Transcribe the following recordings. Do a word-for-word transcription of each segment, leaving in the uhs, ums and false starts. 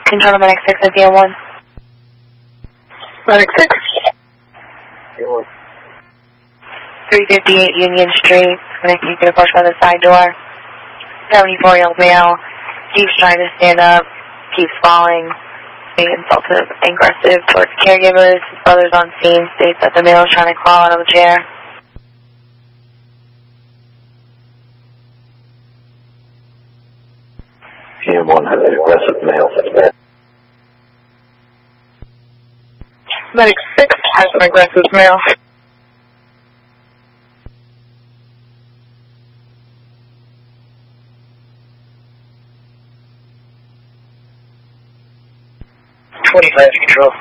Control number six at D M one. Medic six. three fifty-eight Union Street. Connecting to the push by the side door. seventy-four year old male. Keeps trying to stand up. Keeps falling. Being insultive and aggressive towards caregivers. His brother's on scene. States that the male is trying to crawl out of the chair. D M one has an aggressive male. Medic six has an aggressive male. twenty-five control.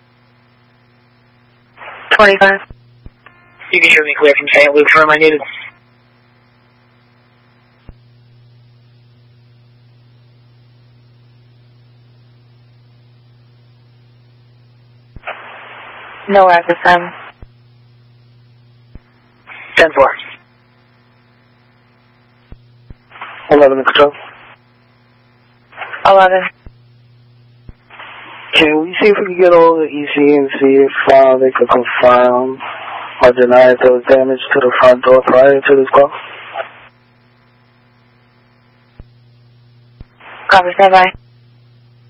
twenty-five. You can hear me clear from Saint Luke's room. I needed. No at this time. ten four. eleven control. eleven. Can we see if we can get all the E C and see if uh, they could confirm or deny if there was damage to the front door prior to this call? Copy, stand by.